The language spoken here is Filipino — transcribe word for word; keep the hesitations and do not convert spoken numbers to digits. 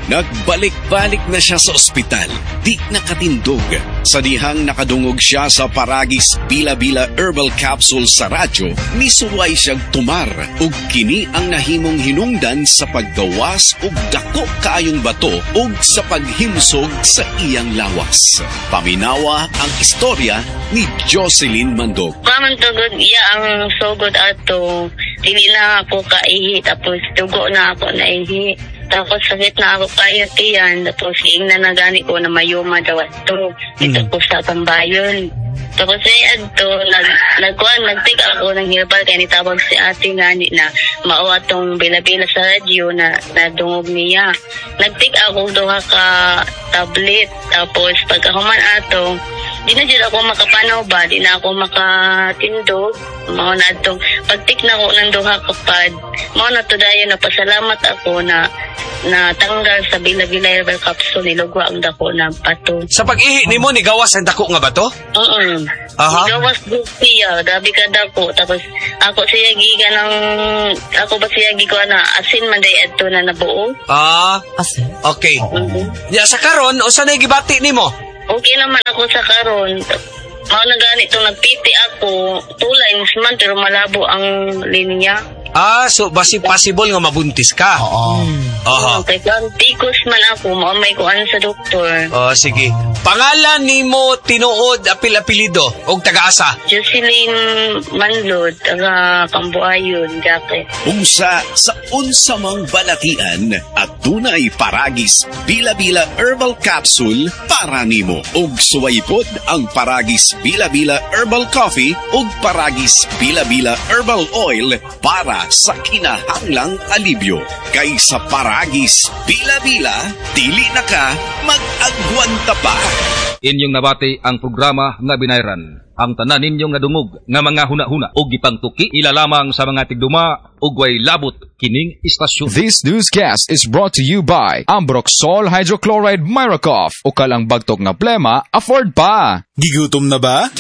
Nagbalik-balik na siya sa ospital, di nakatindog. Sa dihang nakadungog siya sa Paragis Bila-Bila Herbal Capsule sa radyo, misuway siyang tumar ug kini ang nahimong hinungdan sa paggawas ug dako kaayong bato ug sa paghimsog sa iyang lawas. Paminawa ang istorya ni Jocelyn Mandog. Kaman tugod iya ang sugod ato, dili na ako kaihi, tapos dugo na ako naihi. Tapos sakit na ako kayo tiyan, tapos ingnan na gani ko na mayuma daw ato. Dito mm. ko sa Tambayon. Tapos ay adto, nag, nagkuhan, nagtik ako ng herbal kaya nitawag si ate ngani na mao atong bila-bila sa radyo na nadungog niya. Nagtik ako duha ka tablet, tapos pagkahuman ato, di na dyan ako makapanaw ba, di na ako makatindog. Mao na atong pagtik na ko ng duha ka pad, mao na to dayon na pasalamat ako na na tanggal sa Bila-Bila Herbal Capsule, nilugwa ang dako na bato. Sa pag-ihi ni mo, nigawas ang dako nga bato? Oo. Aha. Nigawas do siya, grabe ka dako. Tapos ako siya giga ng, ako ba siya giga na asin man day adto na nabuo. Ah, asin? Okay. Mm-hmm. Ya, sa karon, o saan ay gibati ni mo? Okay naman ako sa karon. Mao na ganito, nagpiti ako, two lines man, pero malabo ang linya. Ah, so basi possible nga mabuntis ka? Oo. Aha. Okay, kung tikos man ako, maumay ko ano sa doktor. Oh, sige. Pangalan ni mo tinuod apil-apilido o taga-asa? Jocelyn Manlod, taga Cambuayon, Jacques. Unsa sa unsamang balatian at tunay Paragis Bila-Bila Herbal Capsule para nimo. Ug suwaypod ang Paragis Bila-Bila Herbal Coffee ug Paragis Bila-Bila Herbal Oil para sa kinahanglang alibyo. Kay sa Paragis Bila-Bila, dili na ka mag-agwanta pa. Inyong nabati ang programa nga binayran. Ang tanan ninyong nadungog nga mga huna-huna o gipangtuki ilalamang sa mga tigduma ug way labot kining istasyon. This newscast is brought to you by Ambroxol Hydrochloride Miracoff. O kalang bagtok nga plema, afford pa. Gigutom na ba?